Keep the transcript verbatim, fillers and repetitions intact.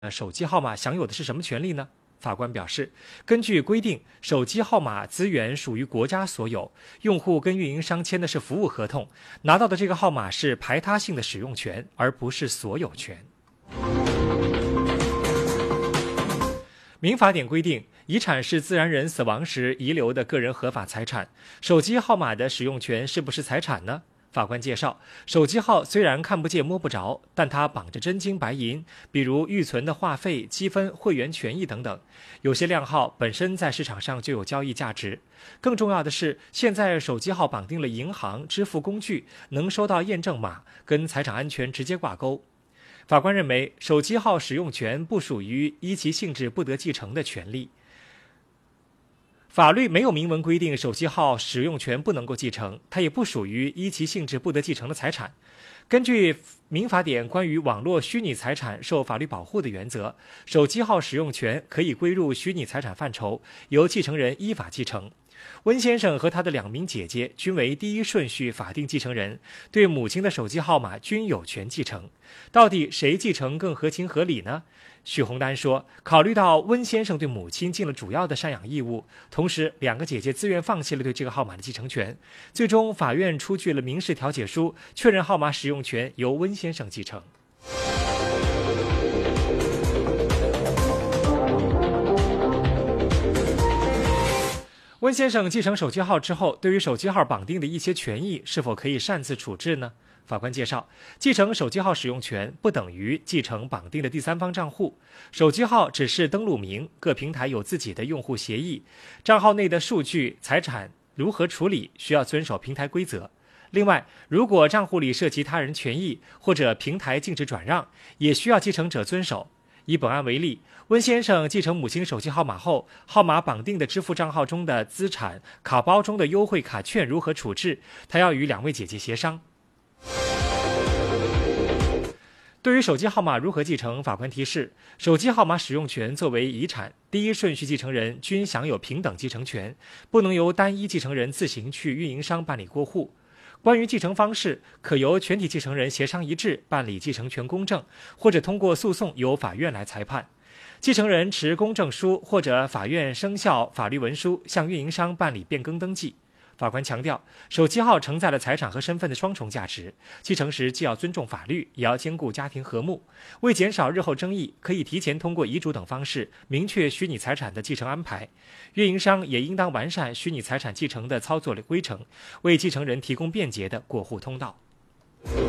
呃，手机号码享有的是什么权利呢？法官表示，根据规定，手机号码资源属于国家所有，用户跟运营商签的是服务合同，拿到的这个号码是排他性的使用权，而不是所有权。民法典规定，遗产是自然人死亡时遗留的个人合法财产，手机号码的使用权是不是财产呢？法官介绍，手机号虽然看不见摸不着，但它绑着真金白银，比如预存的话费、积分、会员权益等等。有些量号本身在市场上就有交易价值。更重要的是，现在手机号绑定了银行、支付工具，能收到验证码，跟财产安全直接挂钩。法官认为，手机号使用权不属于依其性质不得继承的权利。法律没有明文规定手机号使用权不能够继承，它也不属于依其性质不得继承的财产。根据民法典关于网络虚拟财产受法律保护的原则，手机号使用权可以归入虚拟财产范畴，由继承人依法继承。温先生和他的两名姐姐均为第一顺序法定继承人，对母亲的手机号码均有权继承。到底谁继承更合情合理呢？许洪丹说，考虑到温先生对母亲尽了主要的赡养义务，同时两个姐姐自愿放弃了对这个号码的继承权，最终法院出具了民事调解书，确认号码使用权由温先生继承。温先生继承手机号之后，对于手机号绑定的一些权益是否可以擅自处置呢？法官介绍，继承手机号使用权不等于继承绑定的第三方账户，手机号只是登录名，各平台有自己的用户协议，账号内的数据、财产如何处理，需要遵守平台规则。另外，如果账户里涉及他人权益或者平台禁止转让，也需要继承者遵守。以本案为例，温先生继承母亲手机号码后，号码绑定的支付账号中的资产、卡包中的优惠卡券如何处置，他要与两位姐姐协商。对于手机号码如何继承，法官提示，手机号码使用权作为遗产，第一顺序继承人均享有平等继承权，不能由单一继承人自行去运营商办理过户。关于继承方式，可由全体继承人协商一致办理继承权公证，或者通过诉讼由法院来裁判。继承人持公证书或者法院生效法律文书向运营商办理变更登记。法官强调，手机号承载了财产和身份的双重价值，继承时既要尊重法律，也要兼顾家庭和睦。为减少日后争议，可以提前通过遗嘱等方式明确虚拟财产的继承安排。运营商也应当完善虚拟财产继承的操作规程，为继承人提供便捷的过户通道。